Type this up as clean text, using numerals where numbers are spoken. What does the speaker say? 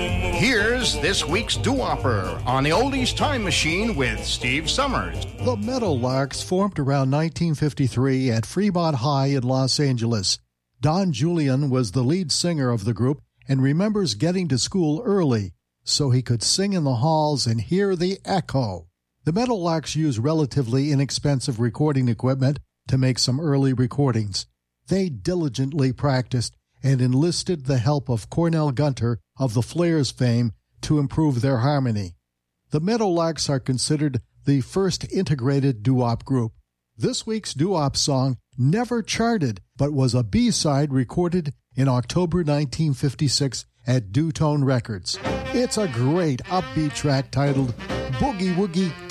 Here's this week's doo-wopper on the Oldies Time Machine with Steve Summers. The Meadowlarks formed around 1953 at Fremont High in Los Angeles. Don Julian was the lead singer of the group and remembers getting to school early so he could sing in the halls and hear the echo. The Meadowlarks used relatively inexpensive recording equipment to make some early recordings. They diligently practiced and enlisted the help of Cornell Gunter of the Flares fame to improve their harmony. The Meadowlarks are considered the first integrated doo-wop group. This week's doo-wop song never charted, but was a B-side recorded in October 1956 at Doo-Tone Records. It's a great upbeat track titled Boogie Woogie